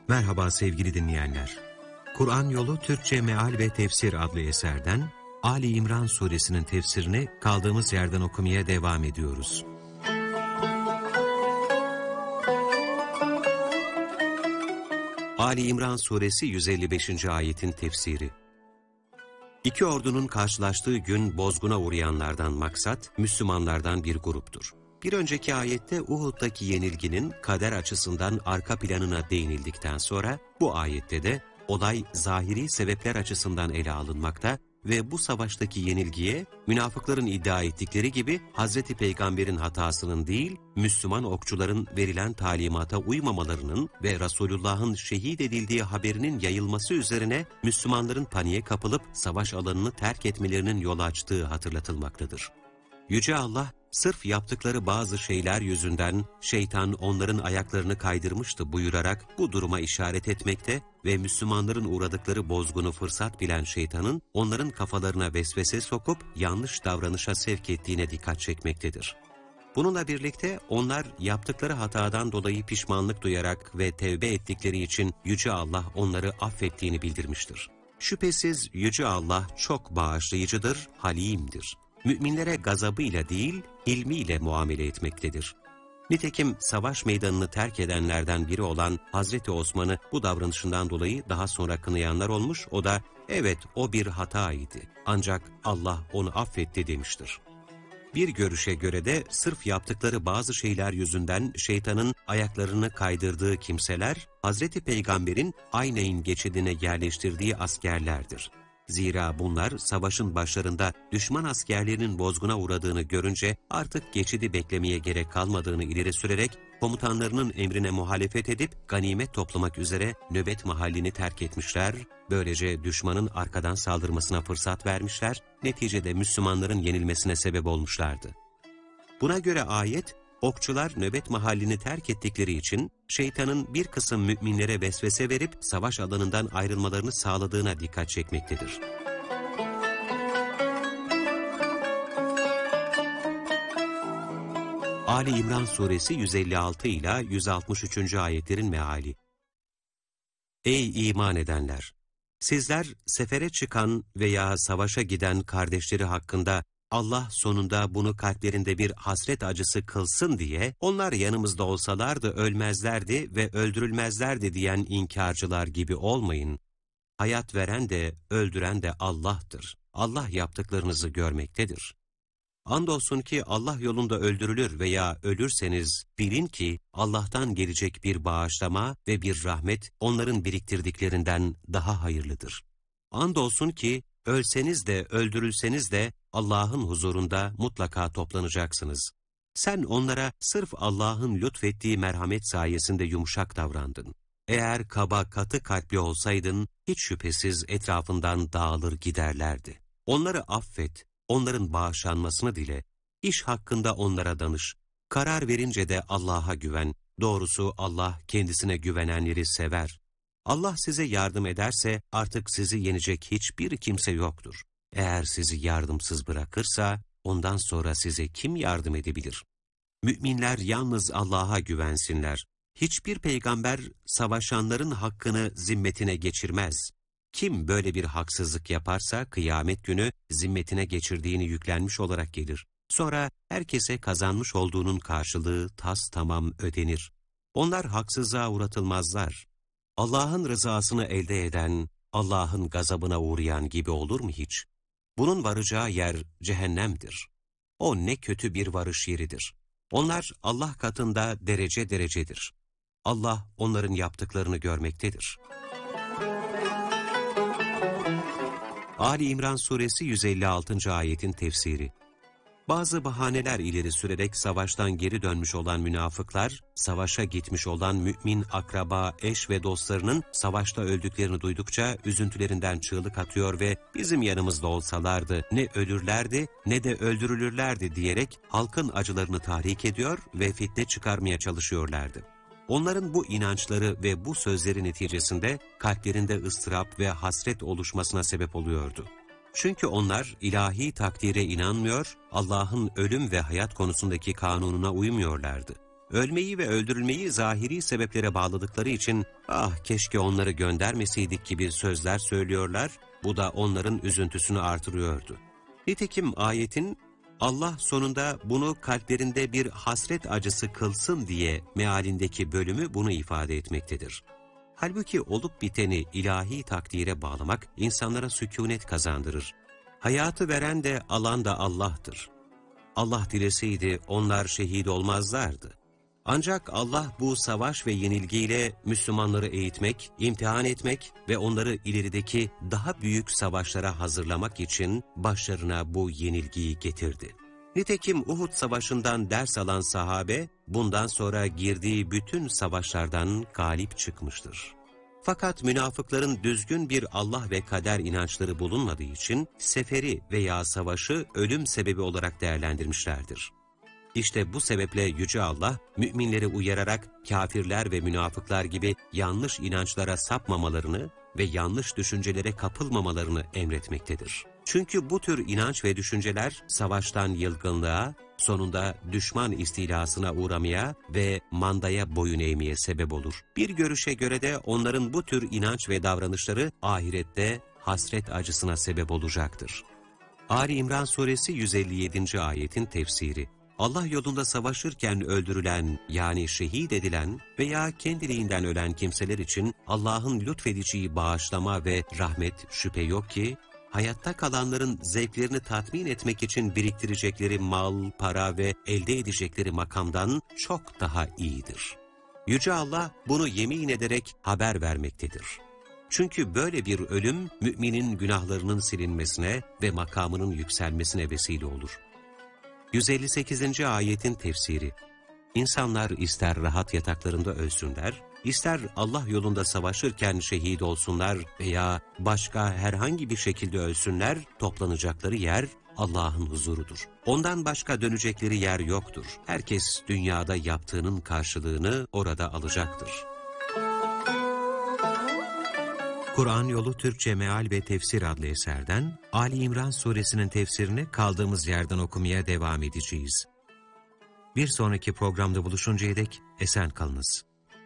Merhaba sevgili dinleyenler. Kur'an Yolu Türkçe Meal ve Tefsir adlı eserden Ali İmran suresinin tefsirini kaldığımız yerden okumaya devam ediyoruz. Ali İmran suresi 155. ayetin tefsiri. İki ordunun karşılaştığı gün bozguna uğrayanlardan maksat Müslümanlardan bir gruptur. Bir önceki ayette Uhud'daki yenilginin kader açısından arka planına değinildikten sonra bu ayette de olay zahiri sebepler açısından ele alınmakta ve bu savaştaki yenilgiye münafıkların iddia ettikleri gibi Hazreti Peygamber'in hatasının değil, Müslüman okçuların verilen talimata uymamalarının ve Resulullah'ın şehit edildiği haberinin yayılması üzerine Müslümanların paniğe kapılıp savaş alanını terk etmelerinin yol açtığı hatırlatılmaktadır. Yüce Allah, sırf yaptıkları bazı şeyler yüzünden şeytan onların ayaklarını kaydırmıştı buyurarak bu duruma işaret etmekte ve Müslümanların uğradıkları bozgunu fırsat bilen şeytanın onların kafalarına vesvese sokup yanlış davranışa sevk ettiğine dikkat çekmektedir. Bununla birlikte onlar yaptıkları hatadan dolayı pişmanlık duyarak ve tevbe ettikleri için Yüce Allah onları affettiğini bildirmiştir. Şüphesiz Yüce Allah çok bağışlayıcıdır, halimdir. Müminlere gazabıyla değil, ilmiyle muamele etmektedir. Nitekim savaş meydanını terk edenlerden biri olan Hazreti Osman'ı bu davranışından dolayı daha sonra kınayanlar olmuş, o da evet o bir hataydı ancak Allah onu affetti demiştir. Bir görüşe göre de sırf yaptıkları bazı şeyler yüzünden şeytanın ayaklarını kaydırdığı kimseler, Hazreti Peygamber'in Ayneyn geçidine yerleştirdiği askerlerdir. Zira bunlar savaşın başlarında düşman askerlerinin bozguna uğradığını görünce artık geçidi beklemeye gerek kalmadığını ileri sürerek komutanlarının emrine muhalefet edip ganimet toplamak üzere nöbet mahallini terk etmişler, böylece düşmanın arkadan saldırmasına fırsat vermişler, neticede Müslümanların yenilmesine sebep olmuşlardı. Buna göre ayet, okçular nöbet mahallini terk ettikleri için şeytanın bir kısım müminlere vesvese verip savaş alanından ayrılmalarını sağladığına dikkat çekmektedir. Ali İmran suresi 156 ila 163. ayetlerin meali. Ey iman edenler! Sizler sefere çıkan veya savaşa giden kardeşleri hakkında Allah sonunda bunu kalplerinde bir hasret acısı kılsın diye onlar yanımızda olsalardı ölmezlerdi ve öldürülmezlerdi diyen inkarcılar gibi olmayın. Hayat veren de öldüren de Allah'tır. Allah yaptıklarınızı görmektedir. Andolsun ki Allah yolunda öldürülür veya ölürseniz bilin ki Allah'tan gelecek bir bağışlama ve bir rahmet onların biriktirdiklerinden daha hayırlıdır. Andolsun ki ölseniz de öldürülseniz de Allah'ın huzurunda mutlaka toplanacaksınız. Sen onlara sırf Allah'ın lütfettiği merhamet sayesinde yumuşak davrandın. Eğer kaba katı kalpli olsaydın hiç şüphesiz etrafından dağılır giderlerdi. Onları affet, onların bağışlanmasını dile, iş hakkında onlara danış, karar verince de Allah'a güven, doğrusu Allah kendisine güvenenleri sever. Allah size yardım ederse artık sizi yenecek hiçbir kimse yoktur. Eğer sizi yardımsız bırakırsa ondan sonra size kim yardım edebilir? Müminler yalnız Allah'a güvensinler. Hiçbir peygamber savaşanların hakkını zimmetine geçirmez. Kim böyle bir haksızlık yaparsa kıyamet günü zimmetine geçirdiğini yüklenmiş olarak gelir. Sonra herkese kazanmış olduğunun karşılığı tamam ödenir. Onlar haksızlığa uğratılmazlar. Allah'ın rızasını elde eden, Allah'ın gazabına uğrayan gibi olur mu hiç? Bunun varacağı yer cehennemdir. O ne kötü bir varış yeridir. Onlar Allah katında derece derecedir. Allah onların yaptıklarını görmektedir. Ali İmran suresi 156. ayetin tefsiri. Bazı bahaneler ileri sürerek savaştan geri dönmüş olan münafıklar, savaşa gitmiş olan mümin, akraba, eş ve dostlarının savaşta öldüklerini duydukça üzüntülerinden çığlık atıyor ve bizim yanımızda olsalardı ne ölürlerdi ne de öldürülürlerdi diyerek halkın acılarını tahrik ediyor ve fitne çıkarmaya çalışıyorlardı. Onların bu inançları ve bu sözleri neticesinde kalplerinde ıstırap ve hasret oluşmasına sebep oluyordu. Çünkü onlar ilahi takdire inanmıyor, Allah'ın ölüm ve hayat konusundaki kanununa uymuyorlardı. ölmeyi ve öldürülmeyi zahiri sebeplere bağladıkları için "Ah keşke onları göndermeseydik" gibi sözler söylüyorlar, bu da onların üzüntüsünü artırıyordu. Nitekim ayetin Allah sonunda bunu kalplerinde bir hasret acısı kılsın diye mealindeki bölümü bunu ifade etmektedir. Halbuki olup biteni ilahi takdire bağlamak insanlara sükûnet kazandırır. Hayatı veren de alan da Allah'tır. Allah dileseydi onlar şehit olmazlardı. Ancak Allah bu savaş ve yenilgiyle Müslümanları eğitmek, imtihan etmek ve onları ilerideki daha büyük savaşlara hazırlamak için başlarına bu yenilgiyi getirdi. Nitekim Uhud Savaşı'ndan ders alan sahabe, bundan sonra girdiği bütün savaşlardan galip çıkmıştır. Fakat münafıkların düzgün bir Allah ve kader inançları bulunmadığı için seferi veya savaşı ölüm sebebi olarak değerlendirmişlerdir. İşte bu sebeple Yüce Allah, müminleri uyararak kafirler ve münafıklar gibi yanlış inançlara sapmamalarını ve yanlış düşüncelere kapılmamalarını emretmektedir. Çünkü bu tür inanç ve düşünceler savaştan yılgınlığa, sonunda düşman istilasına uğramaya ve mandaya boyun eğmeye sebep olur. Bir görüşe göre de onların bu tür inanç ve davranışları ahirette hasret acısına sebep olacaktır. Ali İmran Suresi 157. ayetin tefsiri: Allah yolunda savaşırken öldürülen yani şehit edilen veya kendiliğinden ölen kimseler için Allah'ın lütfedeceği bağışlama ve rahmet şüphe yok ki, hayatta kalanların zevklerini tatmin etmek için biriktirecekleri mal, para ve elde edecekleri makamdan çok daha iyidir. Yüce Allah bunu yemin ederek haber vermektedir. Çünkü böyle bir ölüm müminin günahlarının silinmesine ve makamının yükselmesine vesile olur. 158. ayetin tefsiri: İnsanlar ister rahat yataklarında ölsünler, ister Allah yolunda savaşırken şehit olsunlar veya başka herhangi bir şekilde ölsünler, toplanacakları yer Allah'ın huzurudur. Ondan başka dönecekleri yer yoktur. Herkes dünyada yaptığının karşılığını orada alacaktır. Kur'an Yolu Türkçe Meal ve Tefsir adlı eserden Ali İmran Suresinin tefsirini kaldığımız yerden okumaya devam edeceğiz. Bir sonraki programda buluşuncaya dek esen kalınız.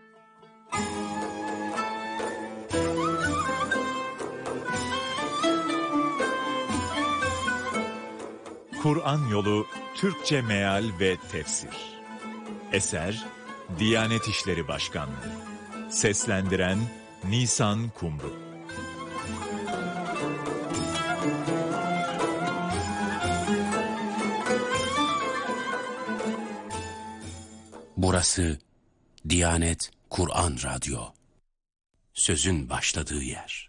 Kur'an Yolu Türkçe Meal ve Tefsir. Eser Diyanet İşleri Başkanlığı. Seslendiren Nisan Kumru. Burası Diyanet Kur'an Radyo. Sözün başladığı yer.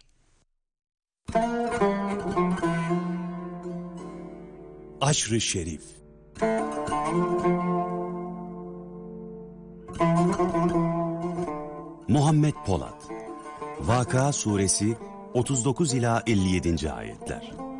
Aşr-ı Şerif. Muhammed Polat. Vakıa Suresi 39 ila 57. ayetler.